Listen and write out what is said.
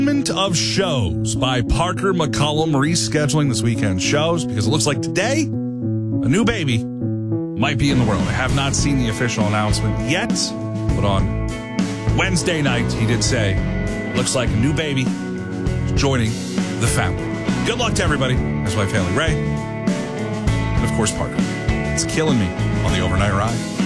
Of shows by Parker McCollum rescheduling this weekend's shows because it looks like today a new baby might be in the world. I have not seen the official announcement yet, but on Wednesday night he did say looks like a new baby is joining the family. Good luck to everybody. His wife Haley Ray, and of course Parker. It's killing me on the overnight ride.